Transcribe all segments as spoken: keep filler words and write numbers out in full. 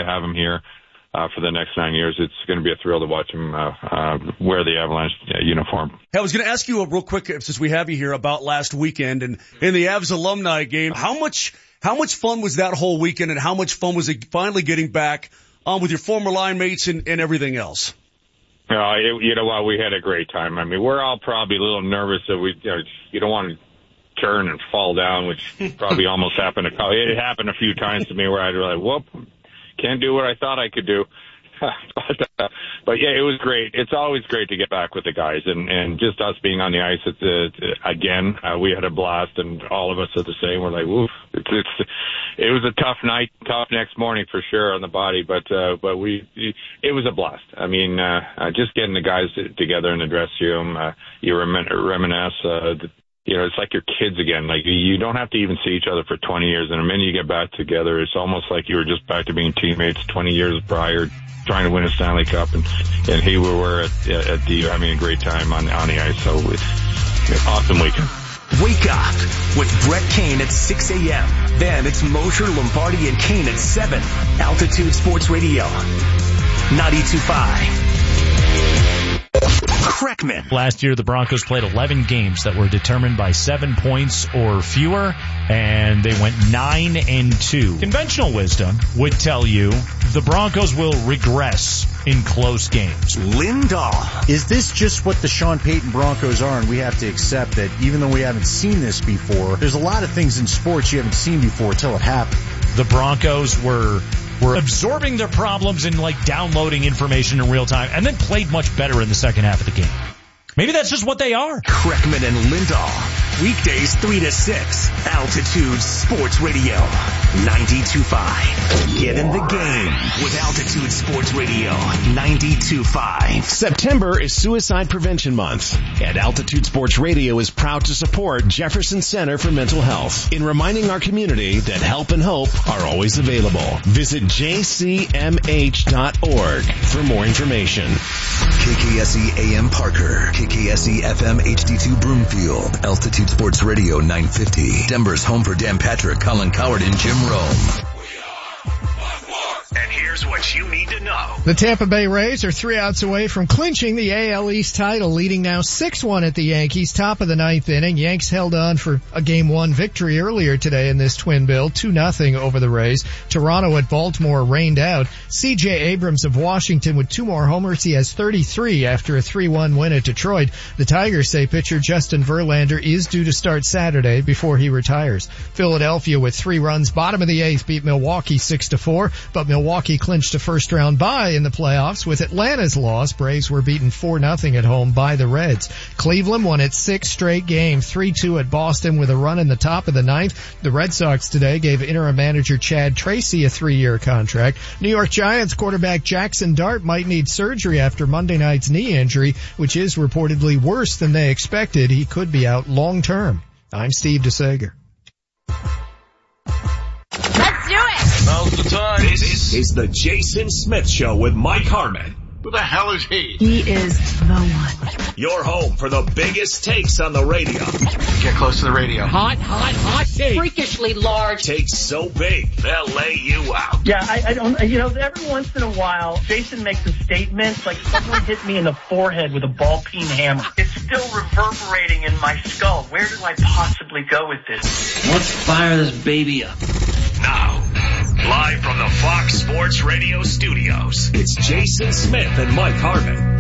have him here uh, for the next nine years. It's going to be a thrill to watch him uh, uh, wear the Avalanche uh, uniform. Hey, I was going to ask you a real quick, since we have you here, about last weekend and in the Avs alumni game. How much how much fun was that whole weekend, and how much fun was it finally getting back on with your former line mates and, and everything else? Uh, it, you know what? We had a great time. I mean, we're all probably a little nervous that we, you know, you don't want to turn and fall down, which probably almost happened. A, it happened a few times to me where I'd be like, whoop, can't do what I thought I could do. but, uh, but yeah, it was great. It's always great to get back with the guys, and, and just us being on the ice at the, again, uh, we had a blast, and all of us are the same. We're like, woof. It's, it's, it was a tough night, tough next morning for sure on the body, but, uh, but we, it was a blast. I mean, uh, uh just getting the guys together in the dressing room, uh, you remin- reminisce, uh, the, you know, it's like your kids again. Like, you don't have to even see each other for twenty years, and the minute you get back together, it's almost like you were just back to being teammates twenty years prior, trying to win a Stanley Cup, and, and here we were at, at the, having a great time on, on the ice. So it's an awesome weekend. Wake up with Brett Kane at six a.m. Then it's Mosher, Lombardi, and Kane at seven. Altitude Sports Radio, ninety-two point five. Kreckman. Last year, the Broncos played eleven games that were determined by seven points or fewer, and they went nine and two. Conventional wisdom would tell you the Broncos will regress in close games. Lindahl. Is this just what the Sean Payton Broncos are, and we have to accept that even though we haven't seen this before, there's a lot of things in sports you haven't seen before till it happened. The Broncos were were absorbing their problems and like downloading information in real time, and then played much better in the second half of the game. Maybe that's just what they are. Kreckman and Lindahl. Weekdays three to six. Altitude Sports Radio, ninety-two point five. Get in the game with Altitude Sports Radio, ninety-two point five. September is Suicide Prevention Month, and Altitude Sports Radio is proud to support Jefferson Center for Mental Health in reminding our community that help and hope are always available. Visit j c m h dot org for more information. K K S E A M Parker, K K S E F M H D two Broomfield, Altitude Sports Radio nine fifty, Denver's home for Dan Patrick, Colin Coward, and Jim Rome. And here's what you need to know. The Tampa Bay Rays are three outs away from clinching the A L East title, leading now six one at the Yankees, top of the ninth inning. Yanks held on for a game one victory earlier today in this twin bill, two nothing over the Rays. Toronto at Baltimore rained out. C J Abrams of Washington with two more homers. He has thirty-three after a three one win at Detroit. The Tigers say pitcher Justin Verlander is due to start Saturday before he retires. Philadelphia with three runs, bottom of the eighth, beat Milwaukee six to four, but Milwaukee clinched a first round bye in the playoffs with Atlanta's loss. Braves were beaten four nothing at home by the Reds. Cleveland won its sixth straight game, three two at Boston with a run in the top of the ninth. The Red Sox today gave interim manager Chad Tracy a three-year contract. New York Giants quarterback Jackson Dart might need surgery after Monday night's knee injury, which is reportedly worse than they expected. He could be out long term. I'm Steve DeSager. Let's do it! Now's the time. This is the Jason Smith Show with Mike Harmon. Who the hell is he? He is the one. Your home for the biggest takes on the radio. Get close to the radio. Hot, hot, hot take. Freakishly large. Takes so big, they'll lay you out. Yeah, I, I don't, you know, every once in a while, Jason makes a statement like someone hit me in the forehead with a ball peen hammer. It's still reverberating in my skull. Where do I possibly go with this? Let's fire this baby up. Now, live from the Fox Sports Radio studios, it's Jason Smith and Mike Harmon.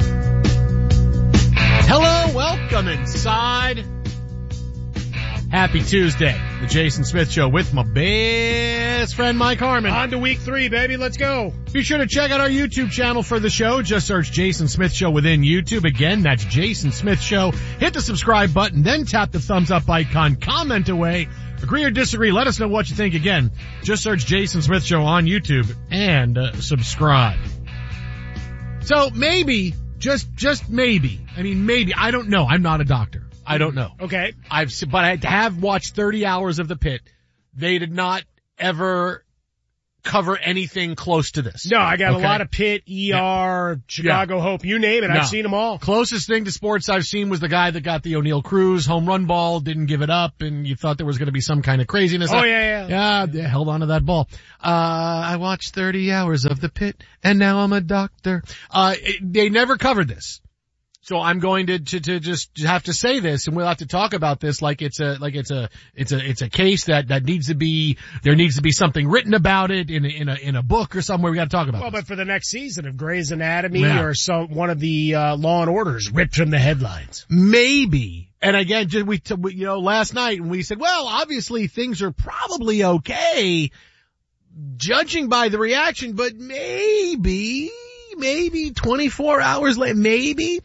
Hello, welcome inside. Happy Tuesday. The Jason Smith Show with my best friend Mike Harmon. On to week three, baby. Let's go. Be sure to check out our YouTube channel for the show. Just search Jason Smith Show within YouTube. Again, that's Jason Smith Show. Hit the subscribe button, then tap the thumbs up icon. Comment away. Agree or disagree. Let us know what you think. Again, just search Jason Smith Show on YouTube and uh, subscribe. So maybe, just, just maybe, I mean maybe, I don't know. I'm not a doctor. I don't know. Okay. I've, but I have watched thirty hours of The Pit. They did not ever cover anything close to this. No, I got okay? a lot of Pitt, E R, yeah. Chicago yeah. Hope, you name it. No. I've seen them all. Closest thing to sports I've seen was the guy that got the O'Neal Cruz home run ball, didn't give it up, and you thought there was going to be some kind of craziness. Oh, yeah, yeah. Yeah, held on to that ball. Uh, I watched thirty hours of the Pit, and now I'm a doctor. Uh, it, they never covered this. So I'm going to, to, to just have to say this, and we'll have to talk about this like it's a, like it's a, it's a, it's a case that, that needs to be, there needs to be something written about it in a, in a, in a book or somewhere. We got to talk about Well, this. but for the next season of Grey's Anatomy yeah. or some, one of the, uh, Law and Orders ripped from the headlines. Maybe. And again, just we, you know, last night when we said, well, obviously things are probably okay, judging by the reaction, but maybe, maybe twenty-four hours later, maybe.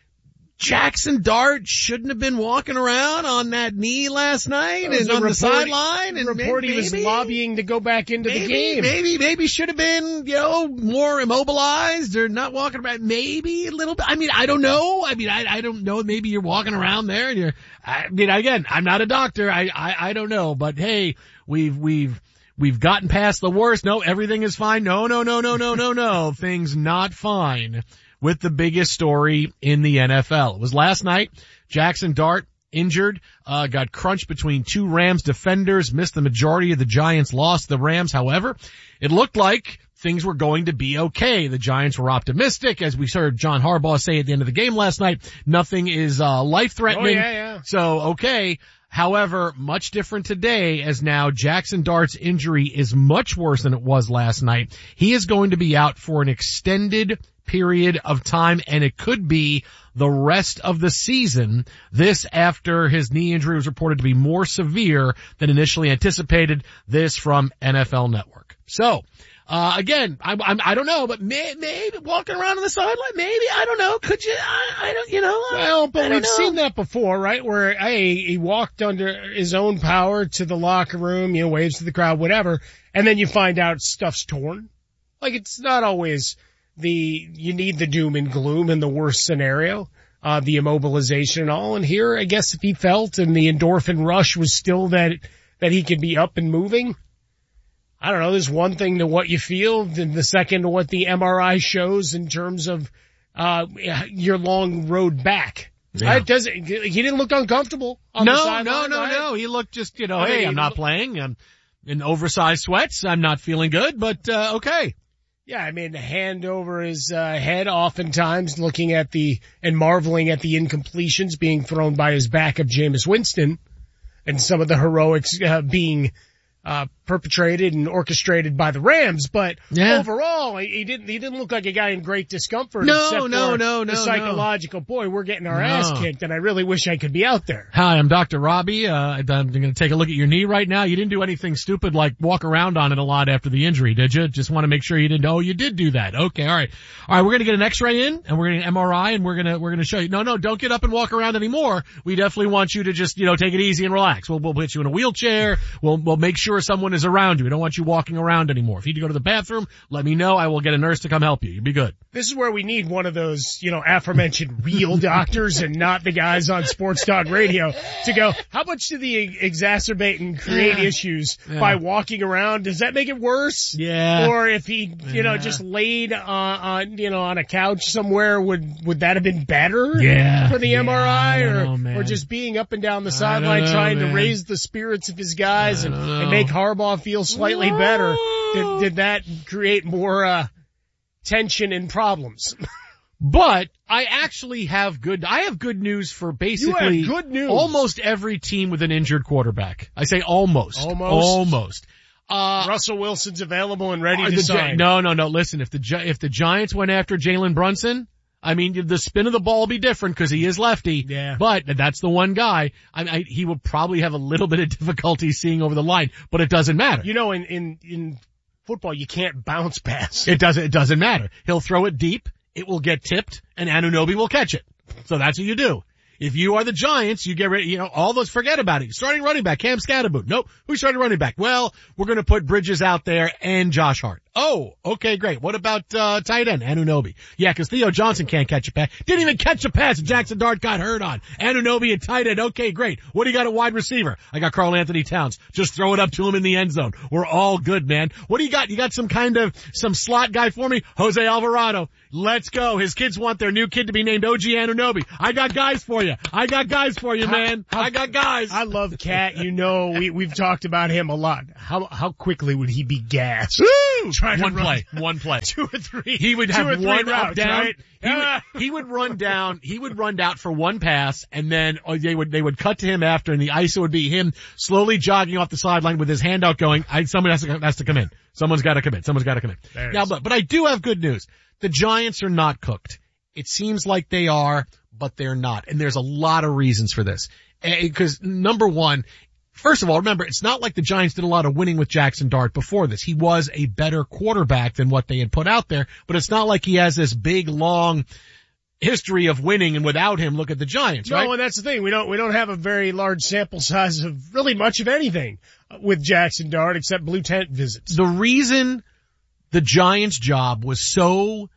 Jackson Dart shouldn't have been walking around on that knee last night and on the sideline. And report he was lobbying to go back into maybe, the game. Maybe, maybe should have been, you know, more immobilized or not walking around. Maybe a little bit. I mean, I don't know. I mean, I, I don't know. Maybe you're walking around there and you're, I mean, again, I'm not a doctor. I, I, I don't know. But hey, we've, we've, we've gotten past the worst. No, everything is fine. No, no, no, no, no, no, no. Things not fine with the biggest story in the N F L. It was last night. Jackson Dart injured, uh, got crunched between two Rams defenders, missed the majority of the Giants' loss to the Rams. However, it looked like things were going to be okay. The Giants were optimistic, as we heard John Harbaugh say at the end of the game last night. Nothing is uh life-threatening. Oh, yeah, yeah. So, okay. However, much different today, as now Jackson Dart's injury is much worse than it was last night. He is going to be out for an extended period of time, and it could be the rest of the season. This after his knee injury was reported to be more severe than initially anticipated. This from N F L Network. So, uh, again, I, I, I don't know, but may, maybe walking around on the sideline, maybe, I don't know, could you, I, I don't, you know. Well, but we've know. seen that before, right? Where, hey, he walked under his own power to the locker room, you know, waves to the crowd, whatever, and then you find out stuff's torn. Like, it's not always the, you need the doom and gloom in the worst scenario, uh, the immobilization and all. And here, I guess if he felt and the endorphin rush was still that, that he could be up and moving, I don't know, there's one thing to what you feel, and the second to what the M R I shows in terms of, uh, your long road back. Yeah. It doesn't, he didn't look uncomfortable on no, the sideline. No, no, right? no, he looked just, you know, I hey, mean, I'm not playing, I'm in oversized sweats, I'm not feeling good, but, uh, okay. Yeah, I mean, hand over his uh, head oftentimes looking at the, and marveling at the incompletions being thrown by his back of Jameis Winston and some of the heroics uh, being uh perpetrated and orchestrated by the Rams, but yeah. overall, he didn't, he didn't look like a guy in great discomfort. No, except no, for no, the no, psychological, no. boy, we're getting our no. ass kicked, and I really wish I could be out there. Hi, I'm Doctor Robbie. Uh, I'm going to take a look at your knee right now. You didn't do anything stupid like walk around on it a lot after the injury, did you? Just want to make sure you didn't. Oh, you did do that. Okay, all right. All right, we're going to get an x-ray in, and we're going to get an M R I, and we're going to, we're going to show you. No, no, don't get up and walk around anymore. We definitely want you to just, you know, take it easy and relax. We'll, we'll put you in a wheelchair. We'll, we'll make sure someone is around you. We don't want you walking around anymore. If you need to go to the bathroom, let me know. I will get a nurse to come help you. You'll be good. This is where we need one of those, you know, aforementioned real doctors and not the guys on Sports Talk Radio to go, how much do they exacerbate and create yeah. issues yeah. by walking around? Does that make it worse? Yeah. Or if he, you yeah. know, just laid uh, on, you know, on a couch somewhere, would, would that have been better? Yeah. For the yeah, M R I or, know, man. or just being up and down the sideline know, trying man. to raise the spirits of his guys and, know. and make Harbaugh feel slightly Whoa. better? Did, did that create more, uh, tension and problems? But I actually have good, I have good news for basically you have good news. almost every team with an injured quarterback. I say almost. Almost? Almost. Uh, Russell Wilson's available and ready uh, to the, sign. No, no, no. Listen, if the, if the Giants went after Jalen Brunson, I mean, the spin of the ball will be different because he is lefty. Yeah. But that's the one guy. I, I, he would probably have a little bit of difficulty seeing over the line, but it doesn't matter. You know, in, in, in football, you can't bounce pass. It doesn't, it doesn't matter. He'll throw it deep. It will get tipped and Anunoby will catch it. So that's what you do. If you are the Giants, you get ready, you know, all those, forget about it. Starting running back, Cam Scatterboot. Nope. Who's starting running back? Well, we're going to put Bridges out there and Josh Hart. Oh, okay, great. What about, uh, tight end, Anunoby? Yeah, cause Theo Johnson can't catch a pass. Didn't even catch a pass. Jackson Dart got hurt on. Anunoby and tight end. Okay, great. What do you got at wide receiver? I got Karl Anthony Towns. Just throw it up to him in the end zone. We're all good, man. What do you got? You got some kind of, some slot guy for me? Jose Alvarado. Let's go. His kids want their new kid to be named O G Anunoby. I got guys for you. I got guys for you, man. How, I got guys. I love Cat. You know, we, we've talked about him a lot. How, how quickly would he be gassed? Woo! Trying one to play, one play. Two or three. He would have two or one three up routes, down. right? He, would, he would run down, he would run down for one pass, and then oh, they would, they would cut to him after, and the I S O would be him slowly jogging off the sideline with his hand out going, I, someone has to, has to come in. Someone's gotta come in. Someone's gotta come in. There Now, but, but I do have good news. The Giants are not cooked. It seems like they are, but they're not. And there's a lot of reasons for this. Because number one, first of all, remember, it's not like the Giants did a lot of winning with Jackson Dart before this. He was a better quarterback than what they had put out there, but it's not like he has this big, long history of winning, and without him, look at the Giants, right? No, and that's the thing. We don't, we don't have a very large sample size of really much of anything with Jackson Dart except blue tent visits. The reason the Giants' job was so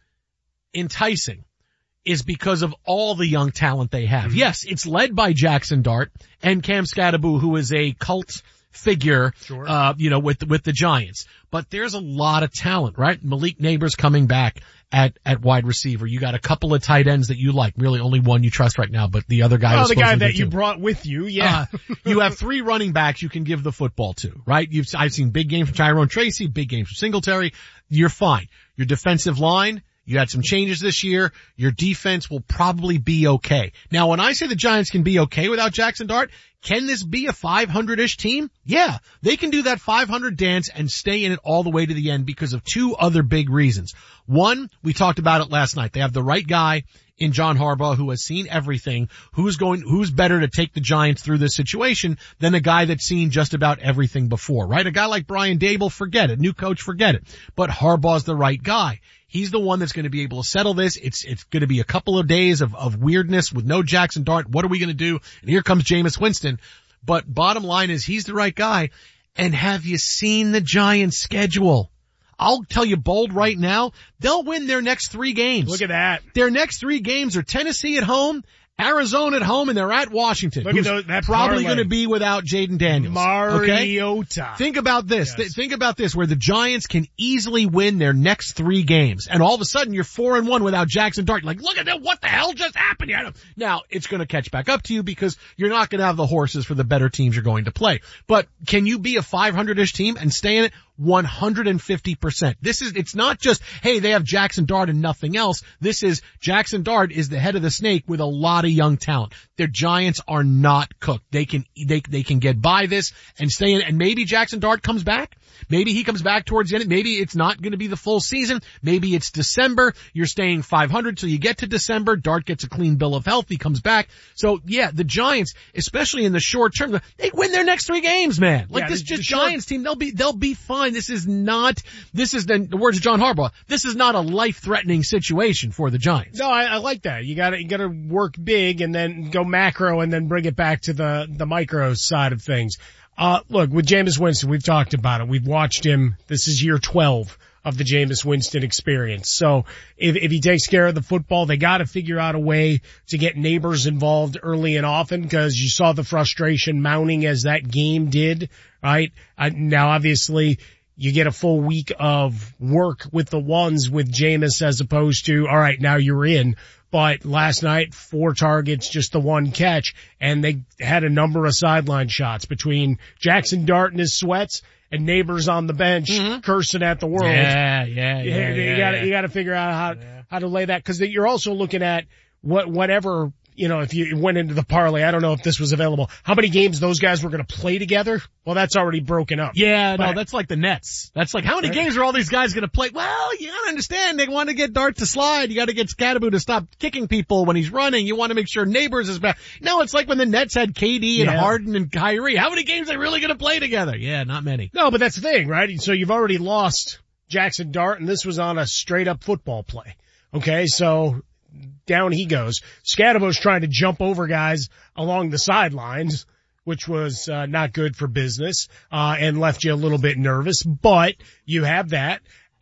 enticing is because of all the young talent they have. Mm-hmm. Yes, it's led by Jackson Dart and Cam Scadaboo, who is a cult figure, sure. uh, you know, with, with the Giants. But there's a lot of talent, right? Malik Neighbors coming back at, at wide receiver. You got a couple of tight ends that you like. Really only one you trust right now, but the other guy Oh, is the guy that to. you brought with you, yeah. Uh, you have three running backs you can give the football to, right? You've, I've seen big games from Tyrone Tracy, big games from Singletary. You're fine. Your defensive line, you had some changes this year. Your defense will probably be okay. Now, when I say the Giants can be okay without Jackson Dart, can this be a five hundred-ish team? Yeah, they can do that five hundred dance and stay in it all the way to the end because of two other big reasons. One, we talked about it last night. They have the right guy in John Harbaugh who has seen everything. Who's going, who's better to take the Giants through this situation than a guy that's seen just about everything before, right? A guy like Brian Daboll, forget it. New coach, forget it. But Harbaugh's the right guy. He's the one that's going to be able to settle this. It's, it's going to be a couple of days of, of weirdness with no Jackson Dart. What are we going to do? And here comes Jameis Winston. But bottom line is he's the right guy. And have you seen the Giants schedule? I'll tell you bold right now, they'll win their next three games. Look at that. Their next three games are Tennessee at home, Arizona at home, and they're at Washington. Look at those, that probably parlay. going to be without Jaden Daniels. Mariota. Okay? Think about this. Yes. Th- think about this, where the Giants can easily win their next three games, and all of a sudden you're four and one without Jackson Dart. Like, look at that! What the hell just happened here? Now it's going to catch back up to you because you're not going to have the horses for the better teams you're going to play. But can you be a five hundred-ish team and stay in it? one hundred fifty percent. This is, it's not just, hey, they have Jackson Dart and nothing else. This is, Jackson Dart is the head of the snake with a lot of young talent. Their Giants are not cooked. They can, they, they can get by this and stay in, and maybe Jackson Dart comes back. Maybe he comes back towards the end. Maybe it's not going to be the full season. Maybe it's December. You're staying five hundred till you get to December. Dart gets a clean bill of health. He comes back. So yeah, the Giants, especially in the short term, they win their next three games, man. Like yeah, this the, just the short, Giants team, they'll be, they'll be fine. This is not, this is the, the words of John Harbaugh. This is not a life-threatening situation for the Giants. No, I, I like that. You gotta, you gotta work big and then go macro and then bring it back to the, the micro side of things. Uh, look, with Jameis Winston, we've talked about it. We've watched him. This is year twelve of the Jameis Winston experience. So if, if he takes care of the football, they gotta figure out a way to get Neighbors involved early and often because you saw the frustration mounting as that game did, right? Uh, now obviously, you get a full week of work with the ones with Jameis as opposed to, all right, now you're in. But last night, four targets, just the one catch, and they had a number of sideline shots between Jackson Dart and his sweats and Neighbors on the bench mm-hmm. cursing at the world. Yeah, yeah, yeah. You, yeah, you gotta, yeah. you gotta figure out how, yeah. how to lay that, cause you're also looking at what, whatever, you know, if you went into the parlay, I don't know if this was available, how many games those guys were going to play together? Well, that's already broken up. Yeah, but, no, that's like the Nets. That's like, how many right. games are all these guys going to play? Well, you gotta understand, they want to get Dart to slide. You gotta get Scadaboo to stop kicking people when he's running. You want to make sure Neighbors is back. No, it's like when the Nets had K D and yeah. Harden and Kyrie. How many games are they really going to play together? Yeah, not many. No, but that's the thing, right? So you've already lost Jackson Dart, and this was on a straight up football play. Okay, so down he goes. Scadaboo's trying to jump over guys along the sidelines, which was uh, not good for business, uh, and left you a little bit nervous, but you have that.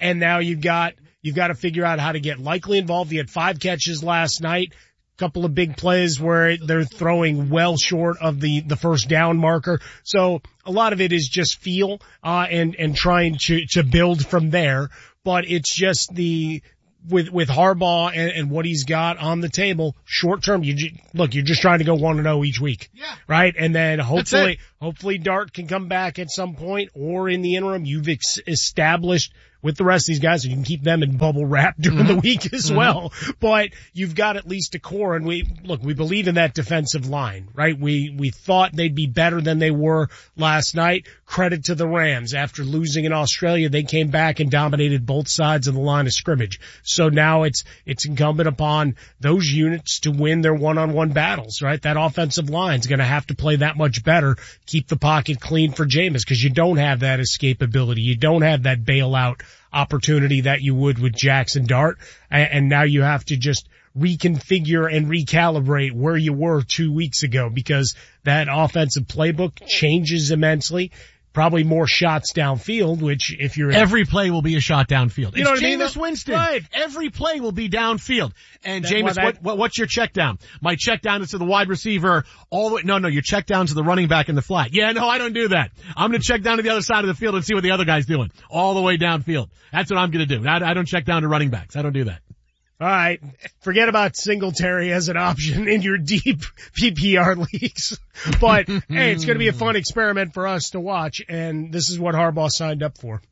And now you've got, you've got to figure out how to get Likely involved. He had five catches last night. Couple of big plays where they're throwing well short of the, the first down marker. So a lot of it is just feel, uh, and, and trying to, to build from there. But it's just the, with, with Harbaugh and, and what he's got on the table, short term, you ju- look, you're just trying to go one and oh each week. Yeah. Right? And then hopefully, hopefully Dart can come back at some point, or in the interim, you've ex- established with the rest of these guys, so you can keep them in bubble wrap during mm-hmm. the week as mm-hmm. well. But you've got at least a core, and we, look, we believe in that defensive line, right? We, we thought they'd be better than they were last night. Credit to the Rams. After losing in Australia, they came back and dominated both sides of the line of scrimmage. So now it's, it's incumbent upon those units to win their one-on-one battles, right? That offensive line's gonna have to play that much better, keep the pocket clean for Jameis, because you don't have that escapability. You don't have that bailout opportunity that you would with Jackson Dart, and now you have to just reconfigure and recalibrate where you were two weeks ago, because that offensive playbook changes immensely. Probably more shots downfield, which if you're every play will be a shot downfield. You know it's what I mean? Jameis Winston. Right. Every play will be downfield. And That's Jameis, that, what, what what's your check down? My check down is to the wide receiver all the way. No, no, your check down to the running back in the flat. Yeah, no, I don't do that. I'm going to check down to the other side of the field and see what the other guy's doing all the way downfield. That's what I'm going to do. I, I don't check down to running backs. I don't do that. All right. Forget about Singletary as an option in your deep P P R leagues. But, hey, it's going to be a fun experiment for us to watch, and this is what Harbaugh signed up for.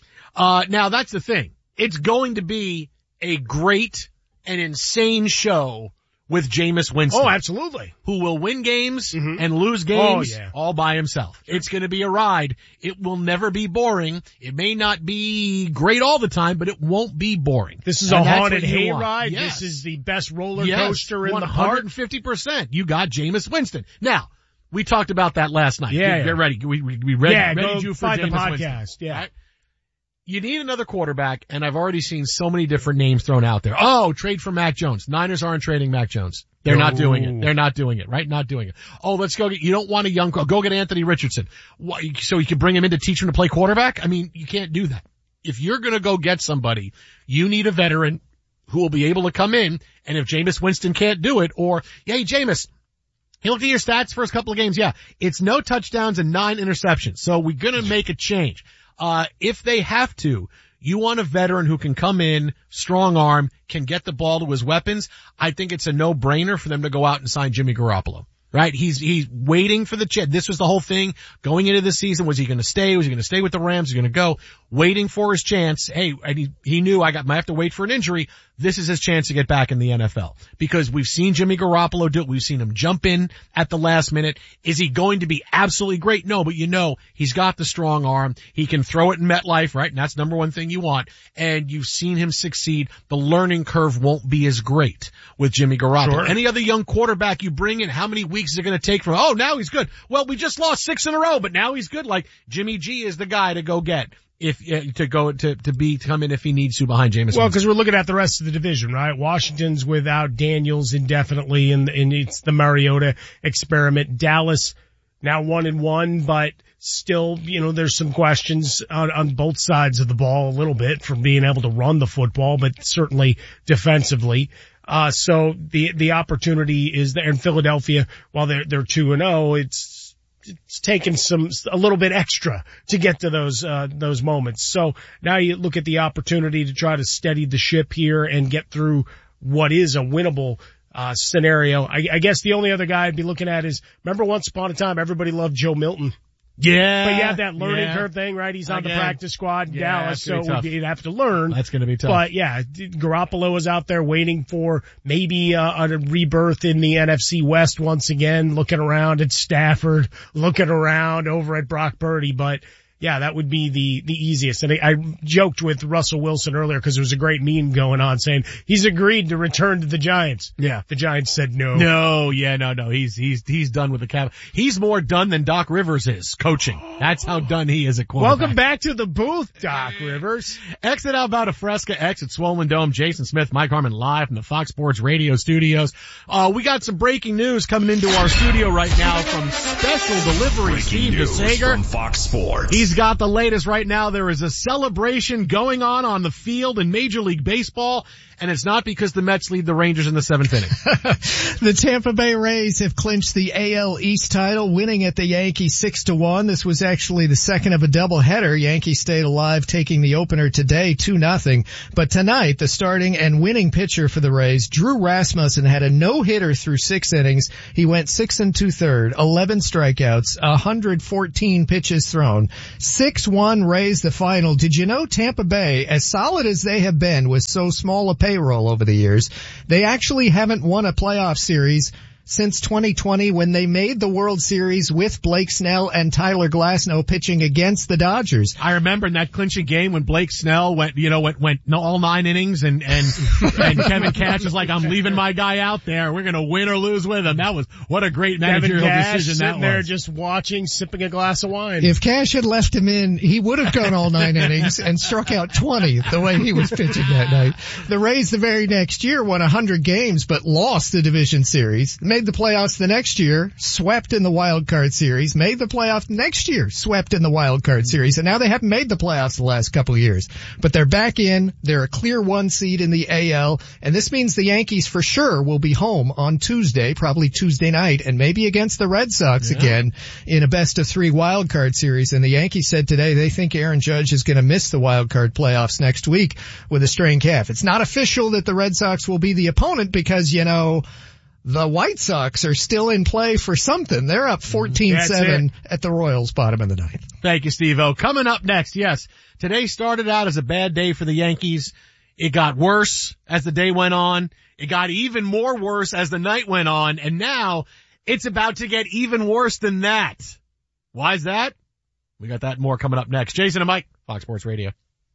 Uh, now that's the thing. It's going to be a great and insane show with Jameis Winston. Oh, absolutely. Who will win games mm-hmm. and lose games oh, yeah. all by himself. It's going to be a ride. It will never be boring. It may not be great all the time, but it won't be boring. This is and a haunted hayride. Yes. This is the best roller yes. coaster in one the park. one hundred fifty percent. You got Jameis Winston. Now, we talked about that last night. Yeah. Get, yeah. get ready. We, we, we ready, yeah, ready go you for find Jameis the podcast. Winston. Yeah. Right? You need another quarterback, and I've already seen so many different names thrown out there. Oh, trade for Mac Jones. Niners aren't trading Mac Jones. They're no. not doing it. They're not doing it, right? Not doing it. Oh, let's go get, you don't want a young, go get Anthony Richardson. So you can bring him in to teach him to play quarterback? I mean, you can't do that. If you're gonna go get somebody, you need a veteran who will be able to come in, and if Jameis Winston can't do it, or, hey, Jameis, you look at your stats first couple of games, yeah, it's no touchdowns and nine interceptions, so we're gonna make a change. Uh, if they have to, you want a veteran who can come in, strong arm, can get the ball to his weapons. I think it's a no-brainer for them to go out and sign Jimmy Garoppolo. Right? He's, he's waiting for the chance. This was the whole thing going into the season. Was he going to stay? Was he going to stay with the Rams? Was he going to go? Waiting for his chance. Hey, and he, he knew I got, might have to wait for an injury. This is his chance to get back in the N F L. Because we've seen Jimmy Garoppolo do it. We've seen him jump in at the last minute. Is he going to be absolutely great? No, but you know, he's got the strong arm. He can throw it in MetLife, right? And that's number one thing you want. And you've seen him succeed. The learning curve won't be as great with Jimmy Garoppolo. Sure. Any other young quarterback you bring in, how many weeks is it going to take for, oh, now he's good. Well, we just lost six in a row, but now he's good. Like Jimmy G is the guy to go get. If, uh, to go, to, to be, to come in if he needs to behind Jameis. Well, cause we're looking at the rest of the division, right? Washington's without Daniels indefinitely, and, and it's the Mariota experiment. Dallas now one and one, but still, you know, there's some questions on, on both sides of the ball a little bit from being able to run the football, but certainly defensively. Uh, so the, the opportunity is there in Philadelphia. While they're, they're two and oh, it's, it's taken some, a little bit extra to get to those, uh, those moments. So now you look at the opportunity to try to steady the ship here and get through what is a winnable, uh, scenario. I, I guess the only other guy I'd be looking at is, remember once upon a time everybody loved Joe Milton. Yeah. But you have that learning yeah. curve thing, right? He's on Again. the practice squad in Yeah, Dallas, that's so gonna you'd have to learn. That's going to be tough. But yeah, Garoppolo is out there waiting for maybe uh, a rebirth in the N F C West once again, looking around at Stafford, looking around over at Brock Purdy, but yeah, that would be the, the easiest. And I, I joked with Russell Wilson earlier because there was a great meme going on saying he's agreed to return to the Giants. Yeah. The Giants said no. No, yeah, no, no. He's, he's, he's done with the cap. He's more done than Doc Rivers is coaching. That's how done he is at quarterback. Welcome back to the booth, Doc Rivers. Exit out about a Fresca, exit Swollen Dome. Jason Smith, Mike Harmon live from the Fox Sports Radio studios. Uh, we got some breaking news coming into our studio right now from Special Delivery Breaking Steve news DeSager from Fox Sports. He's He's got the latest right now. There is a celebration going on on the field in Major League Baseball, and it's not because the Mets lead the Rangers in the seventh inning. The Tampa Bay Rays have clinched the A L East title, winning at the Yankees six to one. This was actually the second of a doubleheader. Yankees stayed alive, taking the opener today two nothing. But tonight, the starting and winning pitcher for the Rays, Drew Rasmussen, had a no-hitter through six innings. He went six and two-thirds, eleven strikeouts, one hundred fourteen pitches thrown. six one Rays the final. Did you know Tampa Bay, as solid as they have been with so small a payroll over the years, they actually haven't won a playoff series since twenty twenty when they made the World Series with Blake Snell and Tyler Glasnow pitching against the Dodgers. I remember in that clinching game when Blake Snell went, you know, went, went all nine innings and, and, and Kevin Cash was like, I'm leaving my guy out there. We're going to win or lose with him. That was, what a great managerial Kevin Cash decision that sitting was. there just watching, sipping a glass of wine. If Cash had left him in, he would have gone all nine innings and struck out twenty the way he was pitching that night. The Rays the very next year won one hundred games but lost the division series, made the playoffs the next Next year, swept in the wild card series, made the playoffs next year, swept in the wild card series, and now they haven't made the playoffs the last couple of years. But they're back in, they're a clear one seed in the A L, and this means the Yankees for sure will be home on Tuesday, probably Tuesday night, and maybe against the Red Sox yeah. again in a best of three wild card series. And the Yankees said today they think Aaron Judge is going to miss the wild card playoffs next week with a strained calf. It's not official that the Red Sox will be the opponent because, you know, the White Sox are still in play for something. They're up fourteen seven at the Royals, bottom of the ninth. Thank you, Steve-O. Coming up next, yes, today started out as a bad day for the Yankees. It got worse as the day went on. It got even more worse as the night went on. And now it's about to get even worse than that. Why is that? We got that and more coming up next. Jason and Mike, Fox Sports Radio.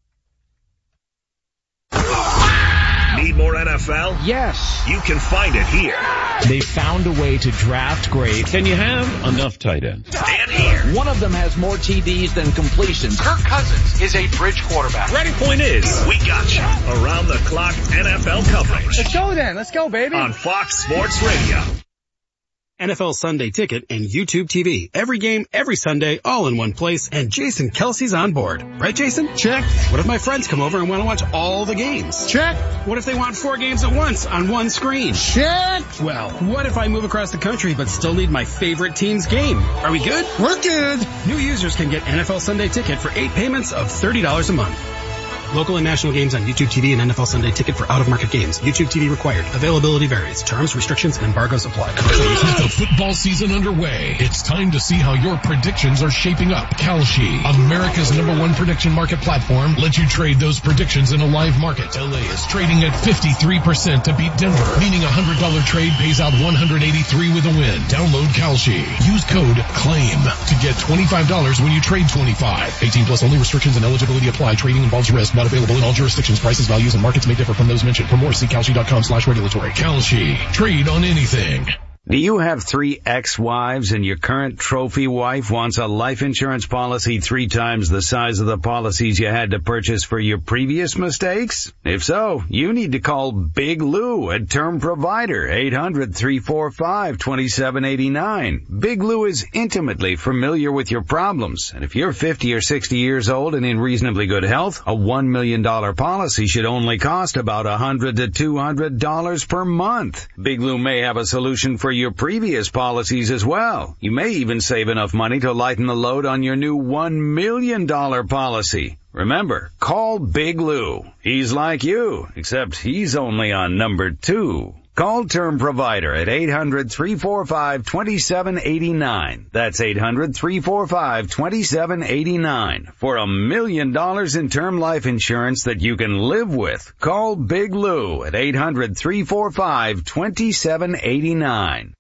Need more N F L? Yes. You can find it here. They found a way to draft great. Can you have enough tight ends? And here. One of them has more T Ds than completions. Kirk Cousins is a bridge quarterback. Ready? Point is, we got you. Around the clock N F L coverage. Let's go then. Let's go, baby. On Fox Sports Radio. N F L Sunday Ticket and YouTube T V. Every game, every Sunday, all in one place, and Jason Kelsey's on board. Right, Jason? Check. What if my friends come over and want to watch all the games? Check. What if they want four games at once on one screen? Check. Well, what if I move across the country but still need my favorite team's game? Are we good? We're good. New users can get N F L Sunday Ticket for eight payments of thirty dollars a month. Local and national games on YouTube T V and N F L Sunday Ticket for out-of-market games. YouTube T V required. Availability varies. Terms, restrictions, and embargoes apply. With the football season underway, it's time to see how your predictions are shaping up. Kalshi, America's number one prediction market platform, lets you trade those predictions in a live market. L A is trading at fifty-three percent to beat Denver, meaning a one hundred dollars trade pays out one hundred eighty-three with a win. Download Kalshi. Use code CLAIM to get twenty-five dollars when you trade twenty-five. eighteen plus only. Restrictions and eligibility apply. Trading involves risk. Not available in all jurisdictions. Prices, values, and markets may differ from those mentioned. For more, see Kalshi.com slash regulatory. Kalshi. Trade on anything. Do you have three ex-wives and your current trophy wife wants a life insurance policy three times the size of the policies you had to purchase for your previous mistakes? If so, you need to call Big Lou at Term Provider, eight hundred, three four five, two seven eight nine. Big Lou is intimately familiar with your problems, and if you're fifty or sixty years old and in reasonably good health, a one million dollars policy should only cost about one hundred to two hundred dollars per month. Big Lou may have a solution for your previous policies as well. You may even save enough money to lighten the load on your new one million dollars policy. Remember, call Big Lou. He's like you, except he's only on number two. Call Term Provider at eight hundred, three four five, two seven eight nine. That's eight hundred, three four five, two seven eight nine. For a million dollars in term life insurance that you can live with. Call Big Lou at eight hundred, three four five, two seven eight nine.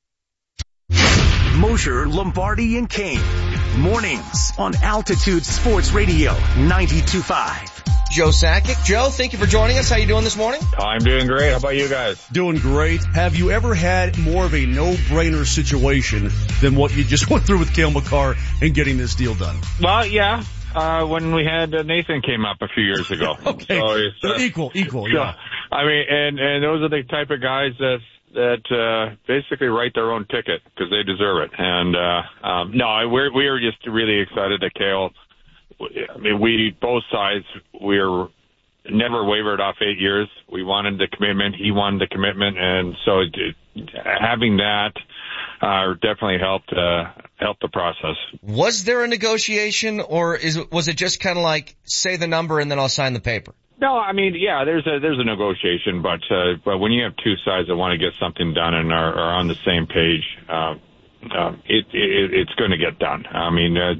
Mosher, Lombardi, and Kane. Mornings on Altitude Sports Radio ninety-two point five. Joe Sakic. Joe, thank you for joining us. How you doing this morning? I'm doing great. How about you guys? Doing great. Have you ever had more of a no-brainer situation than what you just went through with Cale Makar and getting this deal done? Well, yeah. Uh, when we had uh, Nathan came up a few years ago. Okay. So it's, uh, equal, equal, so, yeah. I mean, and, and those are the type of guys that, that, uh, basically write their own ticket because they deserve it. And, uh, um, no, we're, we are just really excited that Cale I mean, we, both sides, we were never wavered off eight years. We wanted the commitment. He wanted the commitment. And so it, it, having that, uh, definitely helped, uh, helped the process. Was there a negotiation, or is it, was it just kind of like, say the number and then I'll sign the paper? No, I mean, yeah, there's a there's a negotiation, but uh, but when you have two sides that want to get something done and are, are on the same page, uh, uh, it, it it's going to get done. I mean, uh,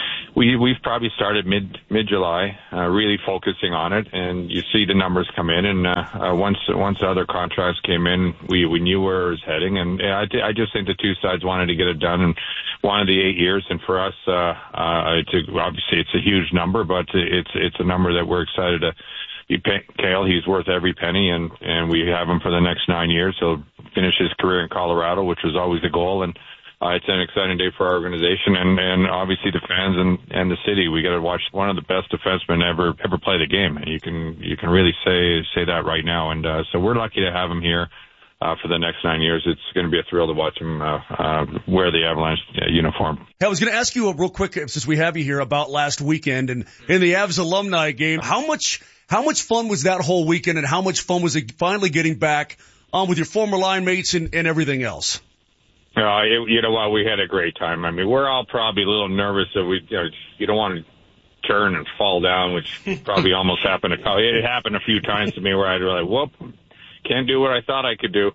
we we've probably started mid mid July, uh, really focusing on it, and you see the numbers come in, and uh, uh, once once other contracts came in, we we knew where it was heading, and I I just think the two sides wanted to get it done and wanted the eight years, and for us, uh, uh, it's a, obviously it's a huge number, but it's it's a number that we're excited to. He, Cale, he's worth every penny, and, and we have him for the next nine years. He'll finish his career in Colorado, which was always the goal, and uh, it's an exciting day for our organization and, and obviously the fans and, and the city. We got to watch one of the best defensemen ever ever play the game, and you can you can really say say that right now. And uh, so we're lucky to have him here uh, for the next nine years. It's going to be a thrill to watch him uh, uh, wear the Avalanche uh, uniform. Hey, I was going to ask you a real quick, since we have you here, about last weekend and in the Avs alumni game. How much How much fun was that whole weekend, and how much fun was it finally getting back on with your former line mates and, and everything else? Uh, it, you know what? We had a great time. I mean, we're all probably a little nervous that we, you know, you don't want to turn and fall down, which probably almost happened. To, it happened a few times to me where I'd be like, whoop, can't do what I thought I could do.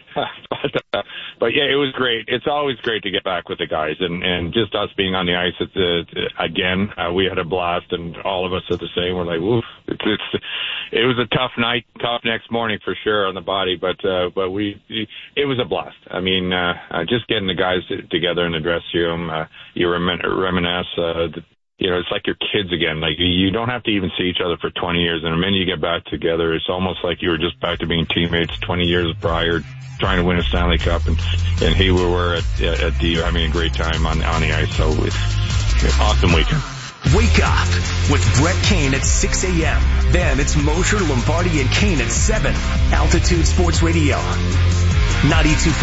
but, uh, but yeah, it was great. It's always great to get back with the guys, and, and just us being on the ice at the, again, uh, we had a blast, and all of us are the same. We're like, woof. It's, it's, it was a tough night, tough next morning for sure on the body, but, uh, but we, it was a blast. I mean, uh, uh just getting the guys together in the dressing room, uh, you remin- reminisce, uh, the, you know, it's like your kids again. Like, you don't have to even see each other for twenty years, and the minute you get back together, it's almost like you were just back to being teammates twenty years prior, trying to win a Stanley Cup, and and here we were at at the having a great time on on the ice. So it's an awesome weekend. Wake up with Brett Kane at six a.m. Then it's Mosher, Lombardi, and Kane at seven. Altitude Sports Radio, ninety-two point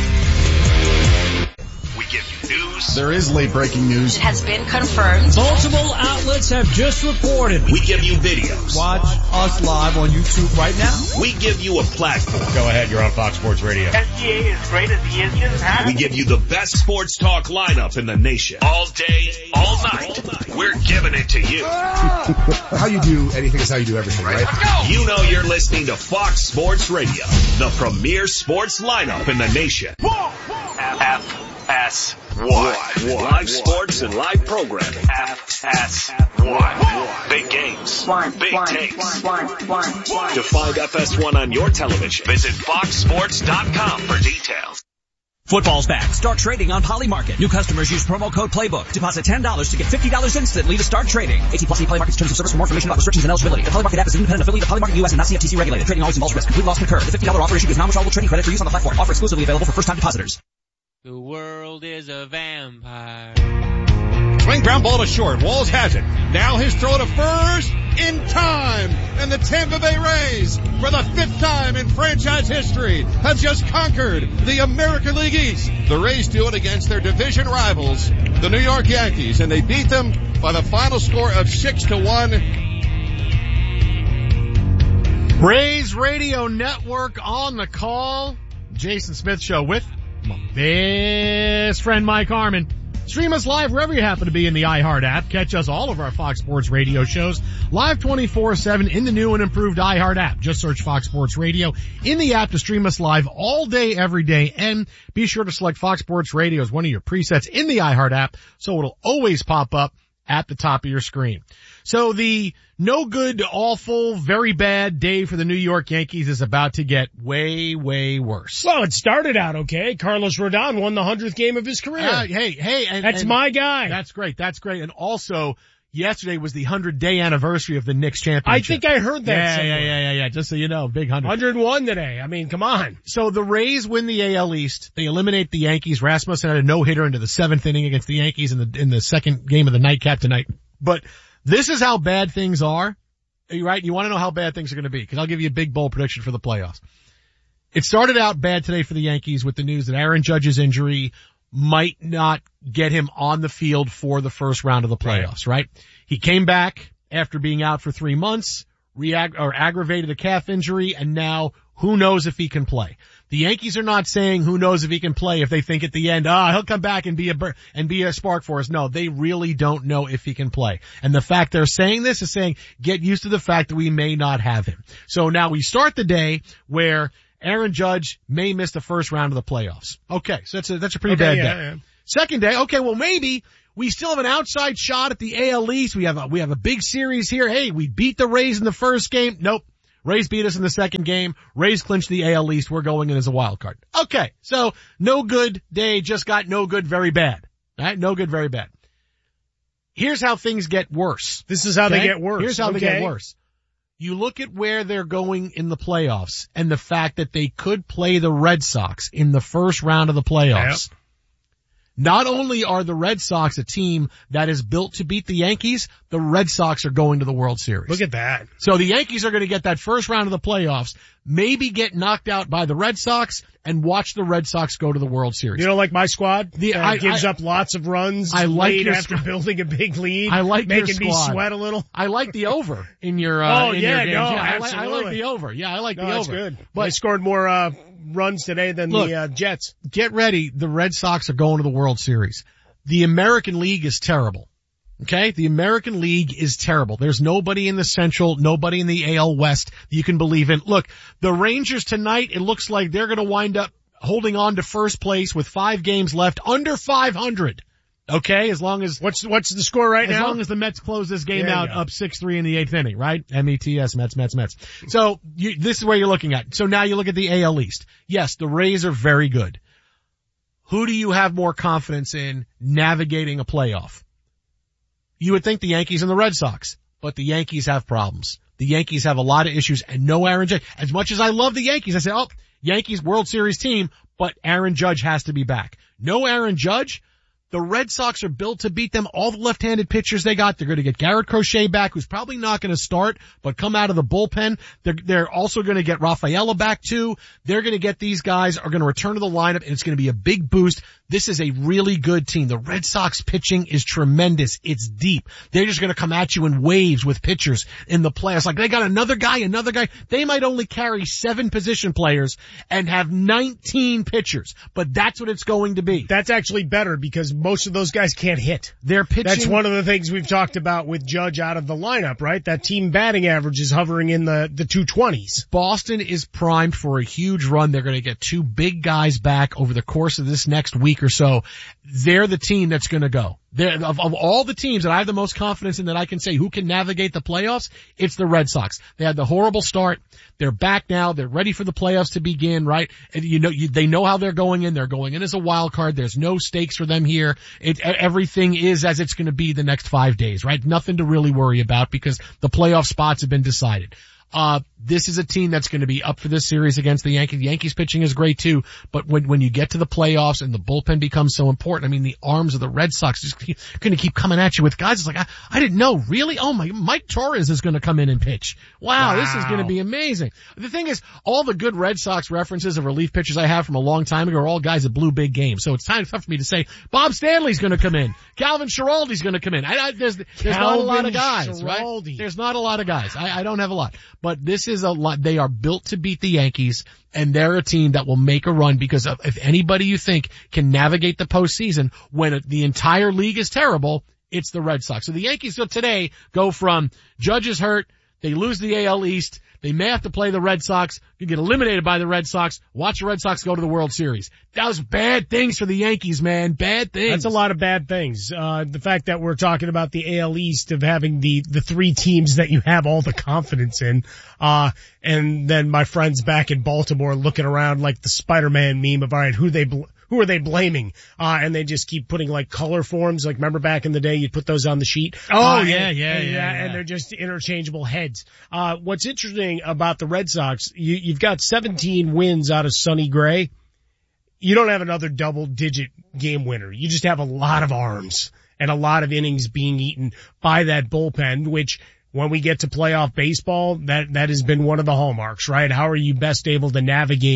five. We give you news. There is late breaking news. It has been confirmed. Multiple outlets have just reported. We give you videos. Watch us live on YouTube right now. We give you a platform. Go ahead, you're on Fox Sports Radio. S G A is great as he is. Just have We give you the best sports talk lineup in the nation. All day, all night. All night. We're giving it to you. How you do anything is how you do everything, right? You know you're listening to Fox Sports Radio, the premier sports lineup in the nation. F S one. Live sports and live programming. F S one. Big games. One, Big one, takes. one, one, one. To find F S one on your television, visit fox sports dot com for details. Football's back. Start trading on Polymarket. New customers use promo code Playbook. Deposit ten dollars to get fifty dollars instantly to start trading. eighteen plus Polymarket's terms of service. For more information about restrictions and eligibility. The Polymarket app is an independent affiliate of Polymarket U S and not C F T C regulated. Trading always involves risk. Complete loss can occur. The fifty dollars offer issued is non-withdrawable trading credit for use on the platform. Offer exclusively available for first-time depositors. The world is a vampire. Swing ground ball to short. Walls has it. Now his throw to first in time. And the Tampa Bay Rays, for the fifth time in franchise history, have just conquered the American League East. The Rays do it against their division rivals, the New York Yankees, and they beat them by the final score of six to one. Rays Radio Network on the call. Jason Smith Show with my best friend Mike Harmon. Stream us live wherever you happen to be in the iHeart app. Catch us all of our Fox Sports Radio shows live twenty-four seven in the new and improved iHeart app. Just search Fox Sports Radio in the app to stream us live all day, every day. And be sure to select Fox Sports Radio as one of your presets in the iHeart app so it'll always pop up at the top of your screen. So the no good, awful, very bad day for the New York Yankees is about to get way, way worse. Well, it started out okay. Carlos Rodon won the hundredth game of his career. Uh, hey, hey. And, that's and my guy. That's great. That's great. And also, yesterday was the hundred-day anniversary of the Knicks championship. I think I heard that Yeah, somewhere. yeah, yeah, yeah, yeah. Just so you know, big hundred. one hundred one today. I mean, come on. So the Rays win the A L East. They eliminate the Yankees. Rasmussen had a no-hitter into the seventh inning against the Yankees in the in the second game of the nightcap tonight. But this is how bad things are. Right? You want to know how bad things are going to be, because I'll give you a big bold prediction for the playoffs. It started out bad today for the Yankees with the news that Aaron Judge's injury might not get him on the field for the first round of the playoffs, right? right? He came back after being out for three months, reag- or aggravated a calf injury, and now who knows if he can play. The Yankees are not saying who knows if he can play if they think at the end, ah, he'll come back and be a bur- and be a spark for us. No, they really don't know if he can play. And the fact they're saying this is saying, get used to the fact that we may not have him. So now we start the day where Aaron Judge may miss the first round of the playoffs. Okay, so that's a, that's a pretty okay, bad yeah, day. Yeah. Second day, okay, well maybe we still have an outside shot at the A L East. We have a, we have a big series here. Hey, we beat the Rays in the first game. Nope. Rays beat us in the second game. Rays clinched the A L East. We're going in as a wild card. Okay, so no good day just got no good, very bad. All right, no good, very bad. Here's how things get worse. This is how okay? they get worse. Here's how okay. they get worse. You look at where they're going in the playoffs and the fact that they could play the Red Sox in the first round of the playoffs. Yep. Not only are the Red Sox a team that is built to beat the Yankees, the Red Sox are going to the World Series. Look at that. So the Yankees are going to get that first round of the playoffs, maybe get knocked out by the Red Sox, and watch the Red Sox go to the World Series. You don't like my squad? The, uh, I, gives I, up lots of runs I like late your after squ- building a big lead. I like making your squad. me sweat a little. I like the over in your uh, oh in yeah, your games. no, yeah, I absolutely. like, I like the over. Yeah, I like no, the that's over. Good. But they scored more uh runs today than look, the uh, Jets. Get ready. The Red Sox are going to the World Series. The American League is terrible. Okay? The American League is terrible. There's nobody in the Central, nobody in the A L West that you can believe in. Look, the Rangers tonight, it looks like they're going to wind up holding on to first place with five games left, under five hundred. Okay? As long as... What's, what's the score right as now? As long as the Mets close this game there out up six three in the eighth inning, right? M E T S, Mets, Mets, Mets. So, you, this is where you're looking at. So now you look at the A L East. Yes, the Rays are very good. Who do you have more confidence in navigating a playoff? You would think the Yankees and the Red Sox, but the Yankees have problems. The Yankees have a lot of issues and no Aaron Judge. As much as I love the Yankees, I say, oh, Yankees World Series team, but Aaron Judge has to be back. No Aaron Judge. The Red Sox are built to beat them. All the left-handed pitchers they got, they're going to get Garrett Crochet back, who's probably not going to start, but come out of the bullpen. They're, they're also going to get Rafaela back too. They're going to get these guys, are going to return to the lineup, and it's going to be a big boost. This is a really good team. The Red Sox pitching is tremendous. It's deep. They're just going to come at you in waves with pitchers in the playoffs. Like they got another guy, another guy. They might only carry seven position players and have nineteen pitchers, but that's what it's going to be. That's actually better because most of those guys can't hit. They're pitching. That's one of the things we've talked about with Judge out of the lineup, right? That team batting average is hovering in the, the two twenties. Boston is primed for a huge run. They're going to get two big guys back over the course of this next week or so. They're the team that's going to go. They're, of, of all the teams that I have the most confidence in that I can say who can navigate the playoffs, it's the Red Sox. They had the horrible start. They're back now. They're ready for the playoffs to begin, right? And you know, you, they know how they're going in. They're going in as a wild card. There's no stakes for them here. It, everything is as it's going to be the next five days, right? Nothing to really worry about because the playoff spots have been decided. Uh, this is a team that's going to be up for this series against the Yankees. The Yankees pitching is great too, but when, when you get to the playoffs and the bullpen becomes so important, I mean, the arms of the Red Sox just keep, going to keep coming at you with guys. It's like, I, I didn't know, really? Oh my, Mike Torres is going to come in and pitch. Wow, wow. This is going to be amazing. The thing is, all the good Red Sox references of relief pitchers I have from a long time ago are all guys that blew big games. So it's time tough for me to say, Bob Stanley's going to come in. Calvin Schiraldi's going to come in. I, I, there's, there's not a lot of guys, right? There's not a lot of guys. I, I don't have a lot. But this is a lot. They are built to beat the Yankees, and they're a team that will make a run because of, if anybody you think can navigate the postseason when the entire league is terrible, it's the Red Sox. So the Yankees today go from Judge is hurt, they lose the A L East, they may have to play the Red Sox, you get eliminated by the Red Sox, watch the Red Sox go to the World Series. That was bad things for the Yankees, man. Bad things. That's a lot of bad things. Uh, the fact that we're talking about the A L East of having the, the three teams that you have all the confidence in, uh, and then my friends back in Baltimore looking around like the Spider-Man meme of, all right, who they, bl- who are they blaming? Uh, and they just keep putting like color forms. Like remember back in the day, you'd put those on the sheet. Oh, uh, yeah, and, yeah, and, yeah, yeah. And they're just interchangeable heads. Uh, what's interesting about the Red Sox, you, you've got seventeen wins out of Sonny Gray. You don't have another double digit game winner. You just have a lot of arms and a lot of innings being eaten by that bullpen, which when we get to playoff baseball, that, that has been one of the hallmarks, right? How are you best able to navigate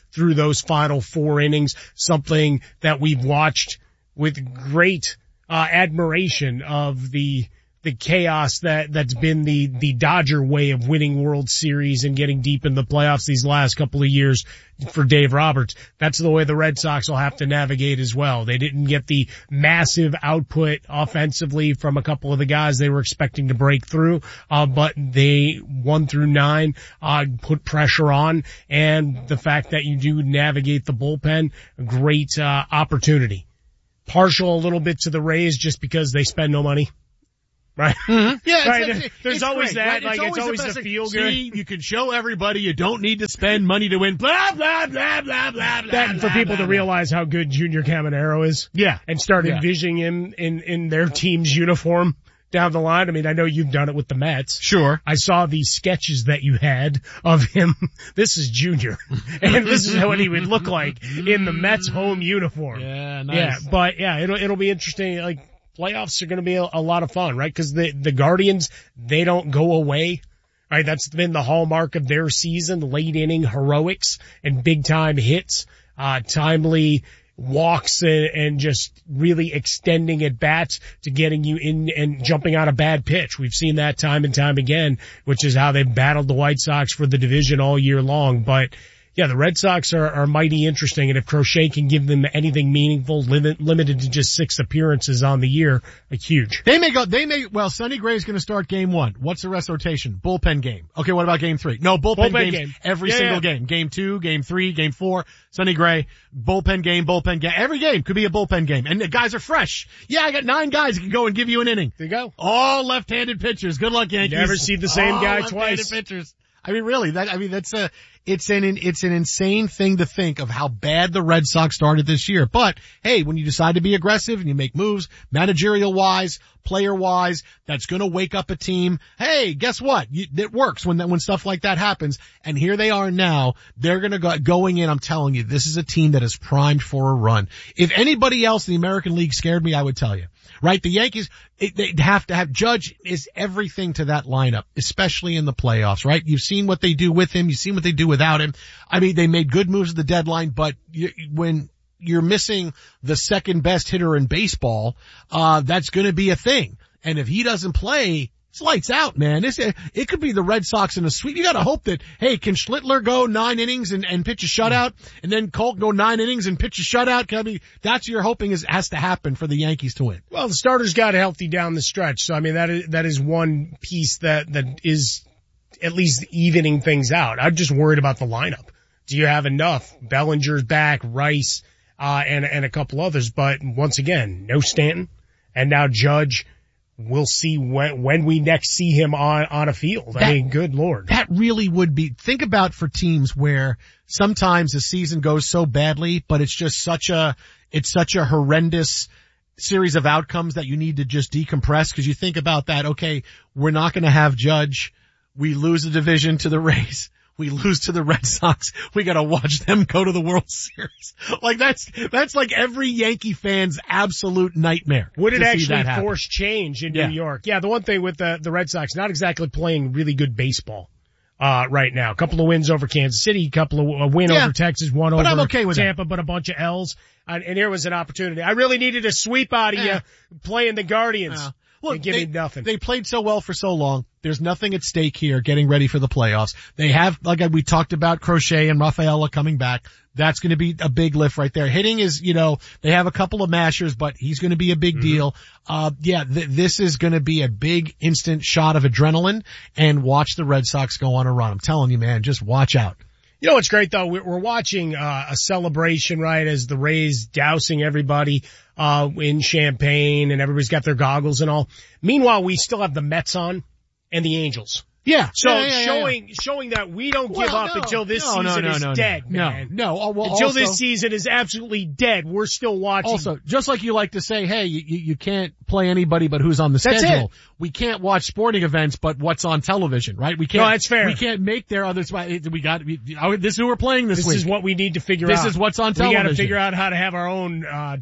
through those final four innings, something that we've watched with great uh, admiration of the the chaos that, that's been the, the Dodger way of winning World Series and getting deep in the playoffs these last couple of years for Dave Roberts. That's the way the Red Sox will have to navigate as well. They didn't get the massive output offensively from a couple of the guys they were expecting to break through, uh, but they one through nine, uh, put pressure on, and the fact that you do navigate the bullpen, great, uh, opportunity. Partial a little bit to the Rays just because they spend no money. Right. Mm-hmm. Yeah. Right. It's, it's, There's it's always great, that. right? Like it's it's always, always the, the feel good. See, you can show everybody you don't need to spend money to win. Blah blah blah blah blah blah. That, blah, for people blah, to realize how good Junior Caminero is. Yeah. And start yeah. envisioning him in in their team's uniform down the line. I mean, I know you've done it with the Mets. Sure. I saw these sketches that you had of him. This is Junior, and this is what he would look like in the Mets home uniform. Yeah. Nice. Yeah. But yeah, it'll it'll be interesting. Like. Playoffs are going to be a, a lot of fun, right? Because the the Guardians, they don't go away, right? That's been the hallmark of their season: late inning heroics and big time hits, uh, timely walks, and, and just really extending at bats to getting you in and jumping on a bad pitch. We've seen that time and time again, which is how they've battled the White Sox for the division all year long. But yeah, the Red Sox are, are mighty interesting, and if Crochet can give them anything meaningful, limit, limited to just six appearances on the year, like huge. They may go, they may, well, Sonny Gray's gonna start game one. What's the rest rotation? Bullpen game. Okay, what about game three? No, bullpen, bullpen games game. every Yeah, single yeah. game. Game two, game three, game four, Sonny Gray, bullpen game, bullpen game. Every game could be a bullpen game. And the guys are fresh. Yeah, I got nine guys that can go and give you an inning. There you go. All left-handed pitchers. Good luck, Yankees. Never see the same All guy left-handed twice. pitchers. I mean, really, that, I mean, that's a, it's an, it's an insane thing to think of how bad the Red Sox started this year. But hey, when you decide to be aggressive and you make moves, managerial wise, player wise, that's going to wake up a team. Hey, guess what? You, it works when that, when stuff like that happens. And here they are now. They're going to go, going in. I'm telling you, this is a team that is primed for a run. If anybody else in the American League scared me, I would tell you. Right? The Yankees, it, they'd have to have, Judge is everything to that lineup, especially in the playoffs, right? You've seen what they do with him. You've seen what they do without him. I mean, they made good moves at the deadline, but you, when you're missing the second best hitter in baseball, uh, that's going to be a thing. And if he doesn't play, it's lights out, man. This, it could be the Red Sox in a sweep. You gotta hope that, hey, can Schlittler go nine innings and, and pitch a shutout? And then Colt go nine innings and pitch a shutout? Can I mean, that's what you're hoping is, has to happen for the Yankees to win. Well, the starters got healthy down the stretch. So, I mean, that is, that is one piece that, that is at least evening things out. I'm just worried about the lineup. Do you have enough? Bellinger's back, Rice, uh, and, and a couple others. But once again, no Stanton. And now Judge. We'll see when, when we next see him on, on a field. That, I mean, good Lord. That really would be, think about for teams where sometimes the season goes so badly, but it's just such a, it's such a horrendous series of outcomes that you need to just decompress. Cause you think about that, okay, we're not going to have Judge. We lose the division to the Rays. We lose to the Red Sox. We gotta watch them go to the World Series. Like that's, that's like every Yankee fan's absolute nightmare. Would it actually force change in yeah. New York? Yeah, the one thing with the, the Red Sox, not exactly playing really good baseball, uh, right now. A couple of wins over Kansas City, a couple of, a win yeah. over Texas, one but over I'm okay with Tampa, that. but a bunch of L's. And, and here was an opportunity. I really needed a sweep out of yeah. you playing the Guardians. Yeah. Look, and give they, me nothing. They played so well for so long. There's nothing at stake here getting ready for the playoffs. They have, like we talked about, Crochet and Rafaela coming back. That's going to be a big lift right there. Hitting is, you know, they have a couple of mashers, but he's going to be a big mm-hmm. deal. Uh, yeah, th- this is going to be a big instant shot of adrenaline, and watch the Red Sox go on a run. I'm telling you, man, just watch out. You know what's great though? We're watching uh, a celebration, right, as the Rays dousing everybody uh in champagne, and everybody's got their goggles and all. Meanwhile, we still have the Mets on and the Angels. Yeah. So yeah, yeah, showing yeah. showing that we don't well, give up no, until this no, season no, no, is no, dead, no, man. No, no. Well, until also, this season is absolutely dead, we're still watching. Also, just like you like to say, hey, you, you can't play anybody but who's on the That's schedule. It. We can't watch sporting events but what's on television, right? We can't. No, that's fair. We can't make their others. We got. We, this is who we're playing this, this week. This is what we need to figure this out. This is what's on television. We got to figure out how to have our own uh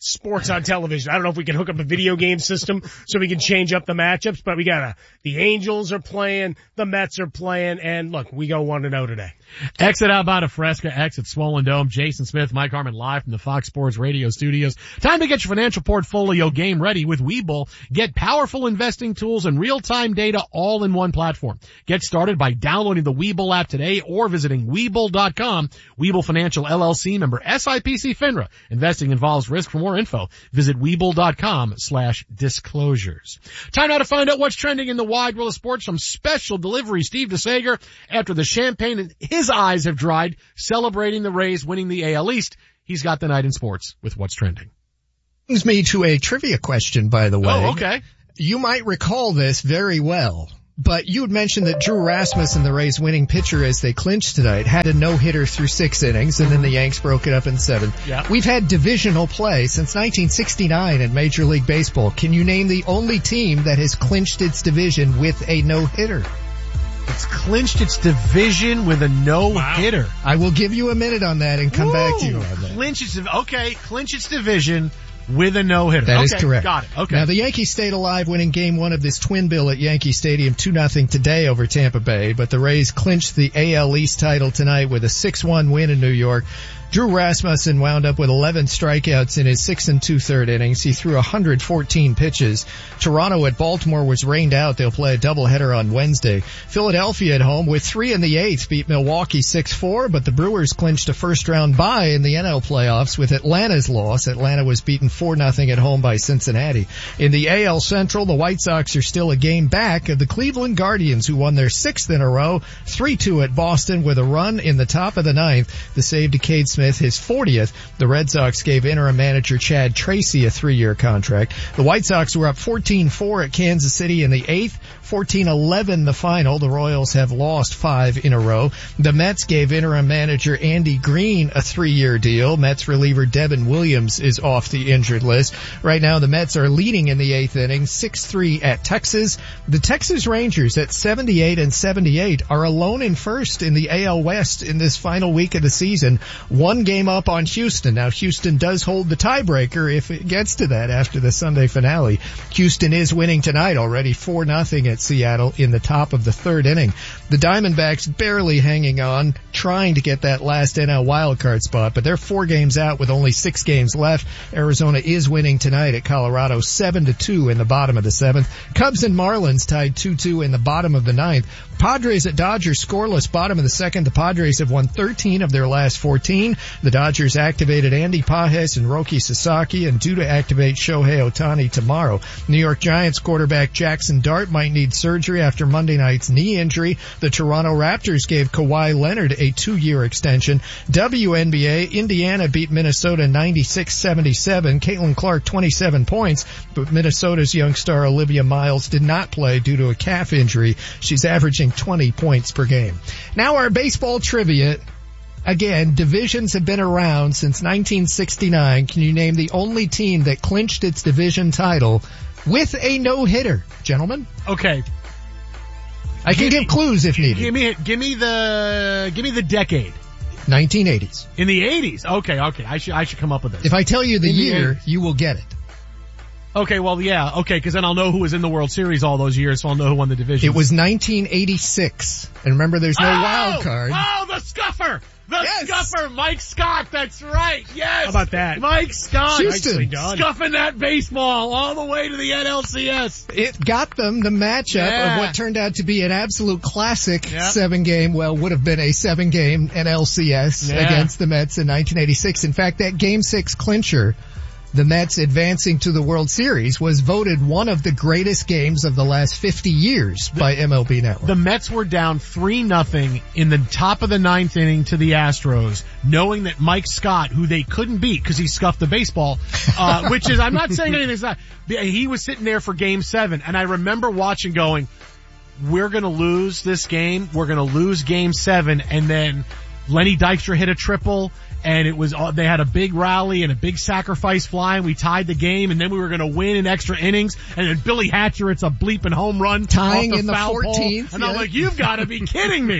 sports on television. I don't know if we can hook up a video game system so we can change up the matchups, but we got a, the Angels are playing, the Mets are playing, and look, we go one and oh today. Exit out by Fresca, exit Swollen Dome. Jason Smith, Mike Harmon live from the Fox Sports Radio studios. Time to get your financial portfolio game ready with Webull. Get powerful investing tools and real-time data all in one platform. Get started by downloading the Webull app today or visiting Webull dot com. Webull Financial L L C, member S I P C FINRA. Investing involves risk. For more info, visit Webull dot com slash disclosures. Time now to find out what's trending in the wide world of sports from special delivery. Steve DeSager, after the champagne in his eyes have dried, celebrating the Rays winning the A L East. He's got the night in sports with what's trending. Brings me to a trivia question, by the way. Oh, okay. You might recall this very well, but you had mentioned that Drew Rasmussen, the Rays' winning pitcher as they clinched tonight, had a no-hitter through six innings, and then the Yanks broke it up in seven. Yeah. We've had divisional play since nineteen sixty-nine in Major League Baseball. Can you name the only team that has clinched its division with a no-hitter? It's clinched its division with a no-hitter. Wow. I will give you a minute on that and come Woo! back to you on that. Clinch its, okay, clinch its division with a no-hitter. That okay, is correct. Got it. Okay. Now the Yankees stayed alive winning game one of this twin bill at Yankee Stadium two nothing today over Tampa Bay, but the Rays clinched the A L East title tonight with a six one win in New York. Drew Rasmussen wound up with eleven strikeouts in his six and two-third innings. He threw one hundred fourteen pitches. Toronto at Baltimore was rained out. They'll play a doubleheader on Wednesday. Philadelphia at home with three in the eighth beat Milwaukee six four, but the Brewers clinched a first-round bye in the N L playoffs with Atlanta's loss. Atlanta was beaten four nothing at home by Cincinnati. In the A L Central, the White Sox are still a game back of the Cleveland Guardians, who won their sixth in a row, three two at Boston with a run in the top of the ninth. The save to Cade Smith, his fortieth. The Red Sox gave interim manager Chad Tracy a three-year contract. The White Sox were up fourteen four at Kansas City in the eighth, fourteen eleven the final. The Royals have lost five in a row. The Mets gave interim manager Andy Green a three-year deal. Mets reliever Devin Williams is off the injured list. Right now the Mets are leading in the eighth inning, six three at Texas. The Texas Rangers at seventy-eight and seventy-eight are alone in first in the A L West in this final week of the season. One game up on Houston. Now Houston does hold the tiebreaker if it gets to that after the Sunday finale. Houston is winning tonight already four nothing at Seattle in the top of the third inning. The Diamondbacks barely hanging on, trying to get that last N L wildcard spot, but they're four games out with only six games left. Arizona is winning tonight at Colorado seven to two in the bottom of the seventh. Cubs and Marlins tied two two in the bottom of the ninth. Padres at Dodgers scoreless bottom of the second. The Padres have won thirteen of their last fourteen. The Dodgers activated Andy Pajes and Roki Sasaki and due to activate Shohei Ohtani tomorrow. New York Giants quarterback Jackson Dart might need surgery after Monday night's knee injury. The Toronto Raptors gave Kawhi Leonard a two-year extension. W N B A, Indiana beat Minnesota ninety-six seventy-seven. Caitlin Clark twenty-seven points, but Minnesota's young star Olivia Miles did not play due to a calf injury. She's averaging twenty points per game. Now our baseball trivia. Again, divisions have been around since nineteen sixty-nine. Can you name the only team that clinched its division title with a no-hitter, gentlemen? Okay. I can give, give clues if needed. Give me, give me the, give me the decade. nineteen eighties. In the eighties? Okay, okay. I should, I should come up with this. If I tell you the in year, the you will get it. Okay, well, yeah, okay, because then I'll know who was in the World Series all those years, so I'll know who won the division. It was nineteen eighty-six. And remember, there's no oh! wild card. Oh, the scuffer! The yes. scuffer! Mike Scott, that's right, yes! How about that? Mike Scott! Houston. Scuffing that baseball all the way to the N L C S. It got them the matchup yeah. of what turned out to be an absolute classic yep. seven-game, well, would have been a seven-game N L C S yeah. against the Mets in nineteen eighty-six. In fact, that Game six clincher, the Mets advancing to the World Series, was voted one of the greatest games of the last fifty years the, by M L B Network. The Mets were down three nothing in the top of the ninth inning to the Astros, knowing that Mike Scott, who they couldn't beat because he scuffed the baseball, uh, which is, I'm not saying anything's not, he was sitting there for game seven, and I remember watching going, we're gonna lose this game, we're gonna lose game seven, and then Lenny Dykstra hit a triple, and it was, they had a big rally and a big sacrifice fly, and we tied the game, and then we were going to win in extra innings, and then Billy Hatcher, it's a bleeping home run. Tying off the in the foul fourteenth. pole, and yeah. I'm like, you've got to be kidding me.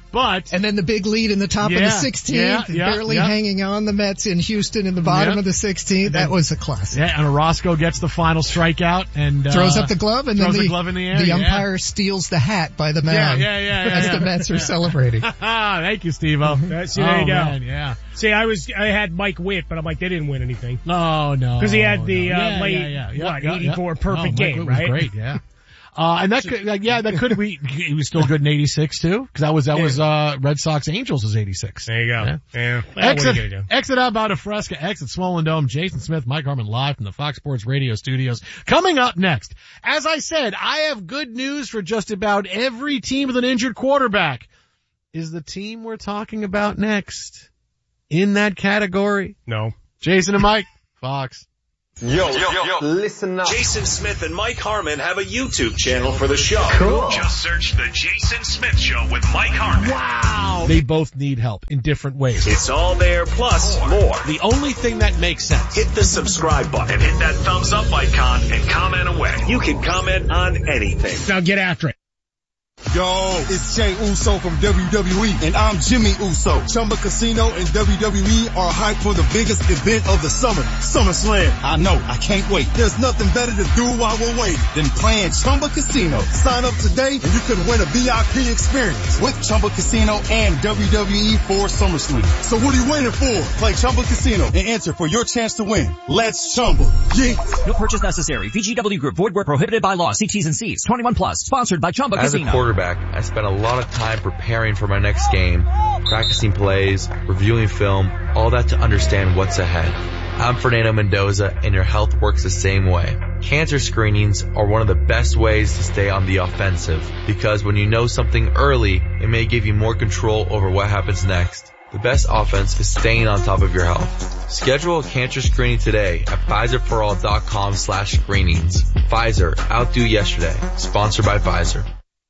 But and then the big lead in the top yeah, of the sixteenth, yeah, yeah, barely yeah. hanging on. The Mets in Houston in the bottom yeah. of the sixteenth. That was a classic. Yeah, and Orozco gets the final strikeout and uh, throws up the glove, and throws then the, the glove in the air. The yeah. umpire steals the hat by the mound. Yeah, yeah, yeah. yeah as yeah. the Mets are celebrating. Thank you, Steve-O. See, there oh, you go. Man, yeah. See, I was I had Mike Witt, but I'm like, they didn't win anything. No, no. Because he had the no. uh, yeah, late, yeah, yeah, yeah, what, yeah, eighty-four yeah. perfect no, game, Mike right? Was great, yeah. Uh, and that could, like, yeah, that could be, he was still good in eighty-six too, cause that was, that yeah. was, uh, Red Sox Angels was eighty-six. There you go. Yeah. yeah. Well, exit, exit out about a Fresca, exit Swollen Dome, Jason Smith, Mike Harmon live from the Fox Sports Radio studios. Coming up next, as I said, I have good news for just about every team with an injured quarterback. Is the team we're talking about next in that category? No. Jason and Mike, Fox. Yo, yo, yo, listen up. Jason Smith and Mike Harmon have a YouTube channel for the show. Cool. Just search The Jason Smith Show with Mike Harmon. Wow. They both need help in different ways. It's all there plus more. more. The only thing that makes sense. Hit the subscribe button and hit that thumbs up icon and comment away. You can comment on anything. Now get after it. Yo, it's Jey Uso from W W E, and I'm Jimmy Uso. Chumba Casino and W W E are hyped for the biggest event of the summer, SummerSlam. I know, I can't wait. There's nothing better to do while we're waiting than playing Chumba Casino. Sign up today and you could win a V I P experience with Chumba Casino and W W E for SummerSlam. So what are you waiting for? Play Chumba Casino and enter for your chance to win. Let's Chumba. Yeah. No purchase necessary. V G W Group. Void where prohibited by law. See T's and C's. twenty-one plus. Sponsored by Chumba As Casino. A quarterback, I spent a lot of time preparing for my next game, practicing plays, reviewing film, all that to understand what's ahead. I'm Fernando Mendoza, and your health works the same way. Cancer screenings are one of the best ways to stay on the offensive, because when you know something early, it may give you more control over what happens next. The best offense is staying on top of your health. Schedule a cancer screening today at Pfizer-for-all.com slash screenings. Pfizer, outdo yesterday. Sponsored by Pfizer.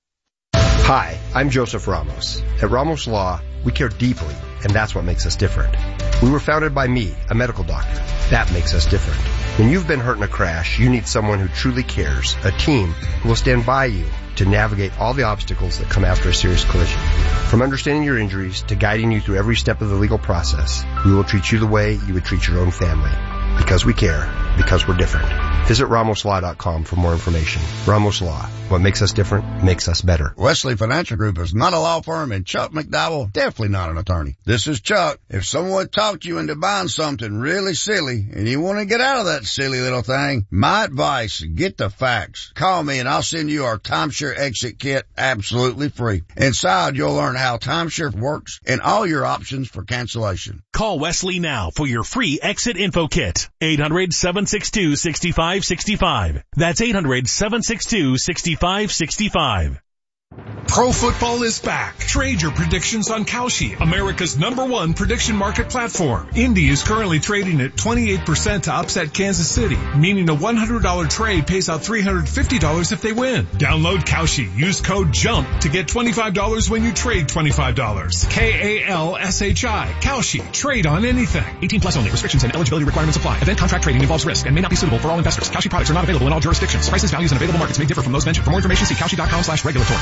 Hi, I'm Joseph Ramos. At Ramos Law, we care deeply, and that's what makes us different. We were founded by me, a medical doctor. That makes us different. When you've been hurt in a crash, you need someone who truly cares, a team who will stand by you to navigate all the obstacles that come after a serious collision. From understanding your injuries to guiding you through every step of the legal process, we will treat you the way you would treat your own family. Because we care. Because we're different. Visit Ramos Law dot com for more information. Ramos Law. What makes us different makes us better. Wesley Financial Group is not a law firm, and Chuck McDowell definitely not an attorney. This is Chuck. If someone talked you into buying something really silly and you want to get out of that silly little thing, my advice, get the facts. Call me and I'll send you our timeshare exit kit absolutely free. Inside, you'll learn how timeshare works and all your options for cancellation. Call Wesley now for your free exit info kit. eight hundred, seven six two, six five six five. That's eight hundred, seven six two, six five six five. Pro football is back. Trade your predictions on Kalshi, America's number one prediction market platform. Indy is currently trading at twenty-eight percent to upset Kansas City, meaning a one hundred dollars trade pays out three hundred fifty dollars if they win. Download Kalshi. Use code JUMP to get twenty-five dollars when you trade twenty-five dollars. K A L S H I. Kalshi. Trade on anything. eighteen plus only. Restrictions and eligibility requirements apply. Event contract trading involves risk and may not be suitable for all investors. Kalshi products are not available in all jurisdictions. Prices, values, and available markets may differ from those mentioned. For more information, see Kalshi dot com slash regulatory.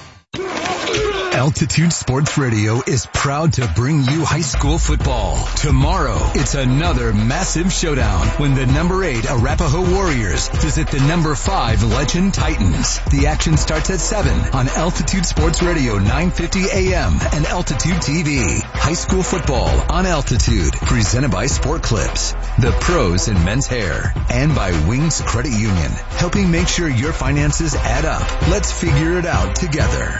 Altitude Sports Radio is proud to bring you high school football. Tomorrow, it's another massive showdown when the number eight Arapahoe Warriors visit the number five Legend Titans. The action starts at seven on Altitude Sports Radio nine fifty A M and Altitude T V. High school football on Altitude, presented by Sport Clips, the pros in men's hair, and by Wings Credit Union, helping make sure your finances add up. Let's figure it out together.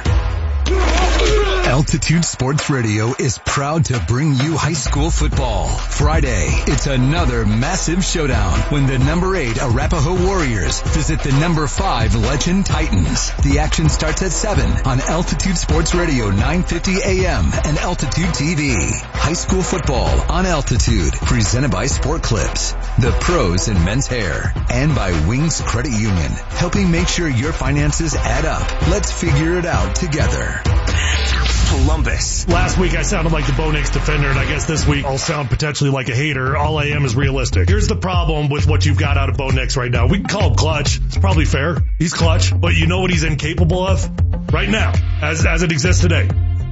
Altitude Sports Radio is proud to bring you high school football. Friday, it's another massive showdown when the number eight Arapahoe Warriors visit the number five Legend Titans. The action starts at seven on Altitude Sports Radio nine fifty A M and Altitude T V. High school football on Altitude, presented by Sport Clips, the pros in men's hair, and by Wings Credit Union, helping make sure your finances add up. Let's figure it out together. Columbus. Last week I sounded like the Bo Nix defender, and I guess this week I'll sound potentially like a hater. All I am is realistic. Here's the problem with what you've got out of Bo Nix right now. We can call him clutch. It's probably fair. He's clutch. But you know what he's incapable of? Right now, as as it exists today.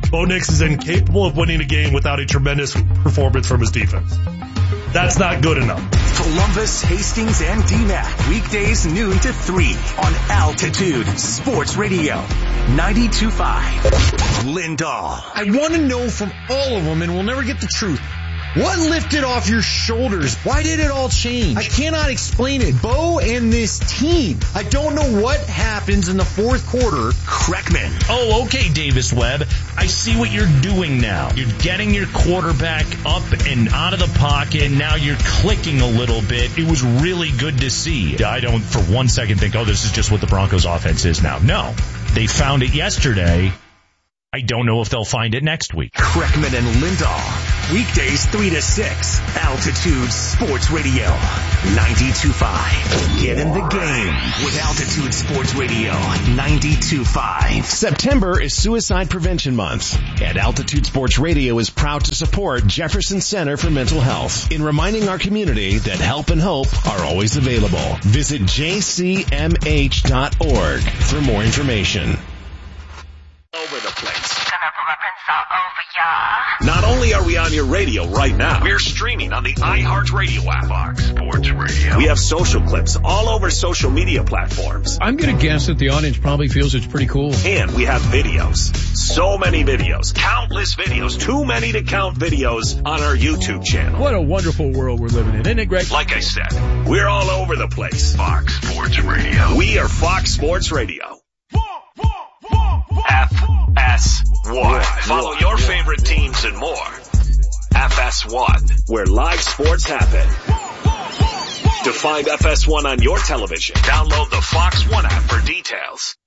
Bo Nix is incapable of winning a game without a tremendous performance from his defense. That's not good enough. Columbus, Hastings, and D MAC. Weekdays noon to three on Altitude Sports Radio. ninety-two point five. Lindahl. I want to know from all of them, and we'll never get the truth. What lifted off your shoulders? Why did it all change? I cannot explain it. Bo and this team. I don't know what happens in the fourth quarter. Kreckman. Oh, okay, Davis Webb. I see what you're doing now. You're getting your quarterback up and out of the pocket. Now you're clicking a little bit. It was really good to see. I don't for one second think, oh, this is just what the Broncos offense is now. No. They found it yesterday. I don't know if they'll find it next week. Kreckman and Lindahl. Weekdays three to six. Altitude Sports Radio. ninety-two point five. Get in the game with Altitude Sports Radio. ninety-two point five. September is Suicide Prevention Month, and Altitude Sports Radio is proud to support Jefferson Center for Mental Health in reminding our community that help and hope are always available. Visit j c m h dot org for more information. Over the place. Not only are we on your radio right now, we're streaming on the iHeartRadio app. Fox Sports Radio. We have social clips all over social media platforms. I'm going to guess that the audience probably feels it's pretty cool. And we have videos. So many videos. Countless videos. Too many to count videos on our YouTube channel. What a wonderful world we're living in, isn't it, Greg? Like I said, we're all over the place. Fox Sports Radio. We are Fox Sports Radio. F S one. Follow your favorite teams and more. F S one, where live sports happen. To find F S one on your television, download the Fox One app for details.